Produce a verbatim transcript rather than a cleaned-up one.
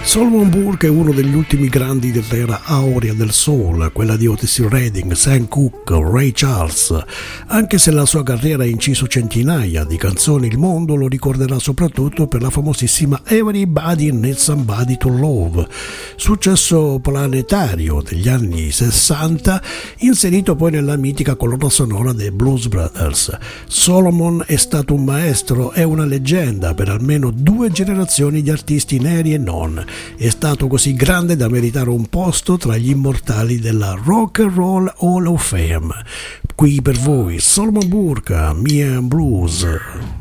Solomon Burke è uno degli ultimi grandi dell'era aurea del soul, quella di Otis Redding, Sam Cooke, Ray Charles. Anche se la sua carriera ha inciso centinaia di canzoni, il mondo lo ricorderà soprattutto per la famosissima Everybody Needs Somebody to Love, successo planetario degli anni sessanta, inserito poi nella mitica colonna sonora dei Blues Brothers. Solomon è stato un maestro e una leggenda per almeno due generazioni di artisti neri e non. È stato così grande da meritare un posto tra gli immortali della Rock and Roll Hall of Fame. Qui per voi Solomon Burke, Me and Blues.